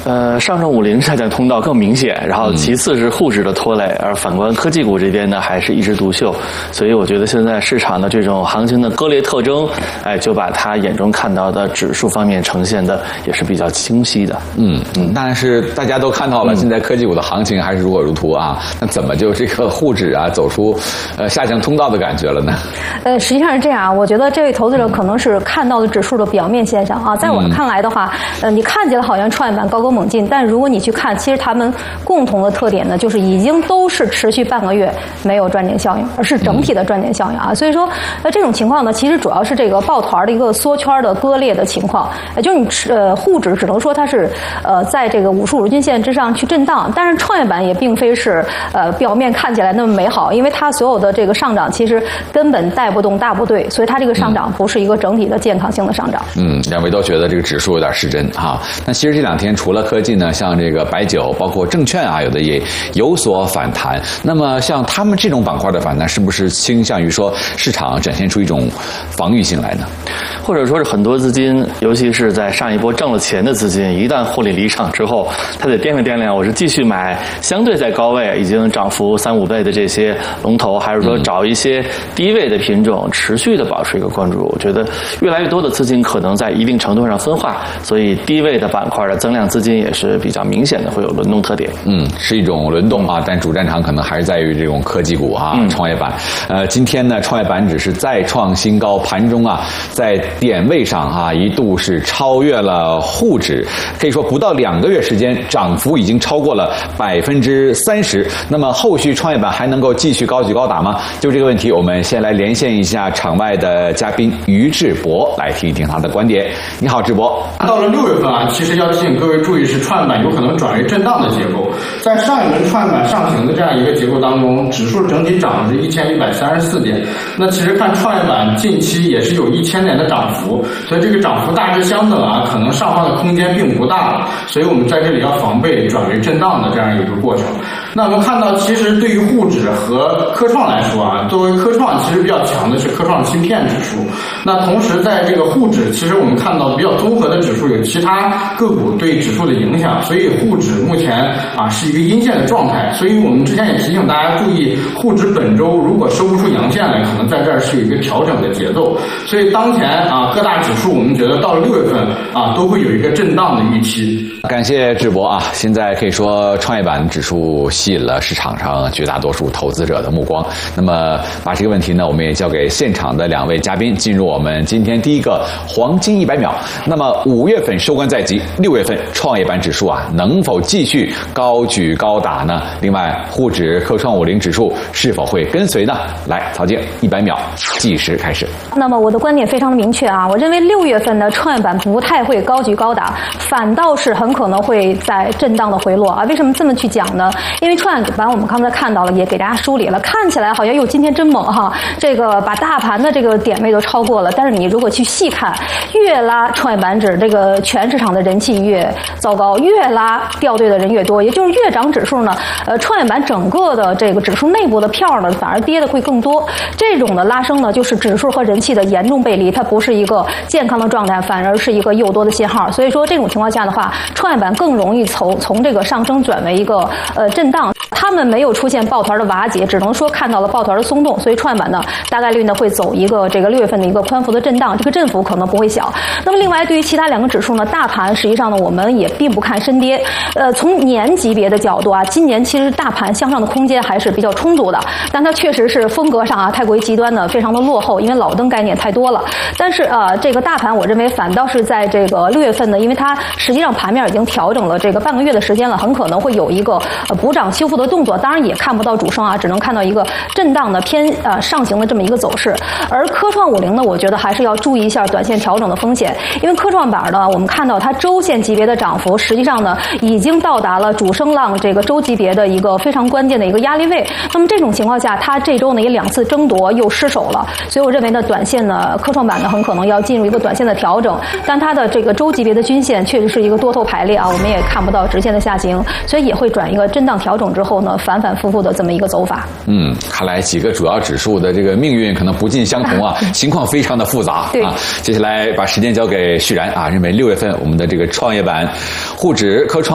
上证50下降通道更明显，然后其次是沪指的拖累，而反观科技股这边呢还是一枝独秀，所以我觉得现在市场的这种行情的割裂特征，就把它眼中看到的指数方面呈现的也是比较清晰的。 但是大家都看到了，现在科技股的行情还是如火如荼啊，那怎么就这个沪指啊走出下降通道的感觉了呢？ 实际上是这样，我觉得这位投资者可能是看到了指数的表面现象啊，在我看来的话，你看起来好像创业板高歌猛进，但如果你去看，其实他们共同的特点呢，就是已经都是持续半个月没有赚钱效应，而是整体的赚钱效应啊。所以说，这种情况呢，其实主要是这个抱团的一个缩圈的割裂的情况，就是你沪指只能说它是在这个55均线之上去震荡，但是创业板也并非是表面看起来那么美好，因为它所有的这个上涨其实根本带不动大部队，所以它这个上涨不是一个整体的健康性的上涨。 两位都觉得这个指数有点失真哈。那其实这两天除了科技呢，像这个白酒，包括证券啊，有的也有所反弹。那么像他们这种板块的反弹，是不是倾向于说市场展现出一种防御性来呢？ 或者说是很多资金，尤其是在上一波挣了钱的资金，一旦获利离场之后，他得掂量，我是继续买相对在高位已经涨幅3-5倍的这些龙头，还是说找一些低位的品种持续的保持一个关注。我觉得越来越多的资金可能在一定程度上分化，所以低位的板块的增量资金也是比较明显的会有轮动特点。 是一种轮动啊，但主战场可能还是在于这种科技股啊，创业板。今天呢，创业板指是再创新高，盘中啊，在点位上啊，一度是超越了沪指，可以说不到2个月时间，涨幅已经超过了30%。那么后续创业板还能够继续高举高打吗？就这个问题，我们先来连线一下场外的嘉宾于志博，来听一听他的观点。你好，志博。 到了6月份啊，其实要提醒各位注意，是创业板有可能转为震荡的结构。在上一轮创业板上行的这样一个结构当中，指数整体涨的是1134点。那其实看创业板近期也是有1000点的涨幅，所以这个涨幅大致相等啊，可能上方的空间并不大了。所以我们在这里要防备转为震荡的这样一个过程。那我们看到，其实对于沪指和科创来说啊，作为科创其实比较强的是科创芯片指数。那同时在这个沪指，其实我们看到比较综合的指数有其他个股对指数的影响，所以沪指目前啊是一个阴线的状态。所以我们之前也提醒大家注意，沪指本周如果收不出阳线来，可能在这儿是有一个调整的节奏。所以当前啊各大指数，我们觉得到了6月份啊都会有一个震荡的预期。 感谢志博啊！现在可以说创业板指数吸引了市场上绝大多数投资者的目光。那么把这个问题呢，我们也交给现场的2位嘉宾，进入我们今天第一个黄金100秒。那么5月份收官在即，6月份创业板指数啊能否继续高举高打呢？另外，沪指、科创50指数是否会跟随呢？来，曹静，100秒计时开始。 那么我的观点非常的明确啊，我认为6月份的创业板不太会高举高打，反倒是很可能会在震荡的回落啊。为什么这么去讲呢？因为创业板我们刚才看到了，也给大家梳理了，看起来好像哟今天真猛哈，这个把大盘的这个点位都超过了。但是你如果去细看，越拉创业板指这个全市场的人气越糟糕，越拉掉队的人越多，也就是越涨指数呢，创业板整个的这个指数内部的票呢反而跌的会更多。这种的拉升呢，就是指数和人气的严重背离，它不是一个健康的状态，反而是一个诱多的信号。所以说这种情况下的话，创业板更容易从这个上升转为一个震荡。他们没有出现抱团的瓦解，只能说看到了抱团的松动，所以创业板呢大概率呢会走一个这个6月份的一个宽幅的震荡，这个振幅可能不会小。那么另外对于其他2个指数呢，大盘实际上呢我们也并不看深跌。从年级别的角度啊，今年其实大盘向上的空间还是比较充足的，但它确实是风格上啊太过于极端的，非常的落后，因为老登概念太多了。但是这个大盘我认为反倒是在这个6月份呢，因为它实际上盘面已经调整了这个半个月的时间了，很可能会有一个补涨修复的动作，当然也看不到主升啊，只能看到一个震荡的偏上行的这么一个走势。而科创50呢，我觉得还是要注意一下短线调整的风险，因为科创板呢，我们看到它周线级别的涨幅，实际上呢已经到达了主升浪这个周级别的一个非常关键的一个压力位。那么这种情况下，它这周呢也2次争夺又失手了，所以我认为呢，短线呢科创板呢很可能要进入一个短线的调整，但它的这个周级别的均线确实是一个多头排列啊，我们也看不到直线的下行，所以也会转一个震荡调整之后呢，反反复复的这么一个走法。 看来几个主要指数的这个命运可能不尽相同啊，情况非常的复杂啊。接下来把时间交给旭然啊，认为6月份我们的这个创业板、沪指、科创